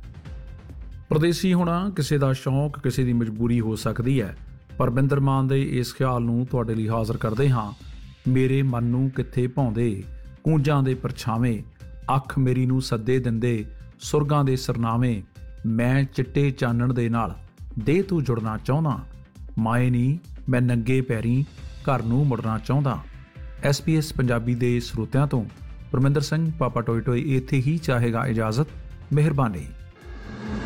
ਪਰਦੇਸੀ ਹੋਣਾ ਕਿਸੇ ਦਾ ਸ਼ੌਂਕ, ਕਿਸੇ ਦੀ ਮਜਬੂਰੀ ਹੋ ਸਕਦੀ ਹੈ, ਪਰ ਬਿੰਦਰ ਮਾਨ ਦੇ ਇਸ ਖਿਆਲ ਨੂੰ ਤੁਹਾਡੇ ਲਈ ਹਾਜ਼ਰ ਕਰਦੇ ਹਾਂ। ਮੇਰੇ ਮਨ ਨੂੰ ਕਿੱਥੇ ਭਾਉਂਦੇ ਕੂੰਜਾਂ ਦੇ ਪਰਛਾਵੇਂ, ਅੱਖ ਮੇਰੀ ਨੂੰ ਸੱਦੇ ਦਿੰਦੇ ਸੁਰਗਾਂ ਦੇ ਸਰਨਾਵੇਂ, ਮੈਂ ਚਿੱਟੇ ਚਾਨਣ ਦੇ ਨਾਲ ਦੇ ਤੂੰ ਜੁੜਨਾ ਚਾਹੁੰਦਾ, ਮਾਏ ਨੀ ਮੈਂ ਨੰਗੇ ਪੈਰੀਂ ਘਰ ਨੂੰ ਮੁੜਨਾ ਚਾਹੁੰਦਾ। SBS ਪੰਜਾਬੀ ਦੇ ਸਰੋਤਿਆਂ ਤੋਂ ਪਰਮਿੰਦਰ ਸਿੰਘ ਪਾਪਾ ਟੋਏ ਟੋਏ ਇੱਥੇ ਹੀ ਚਾਹੇਗਾ ਇਜਾਜ਼ਤ। ਮਿਹਰਬਾਨੀ।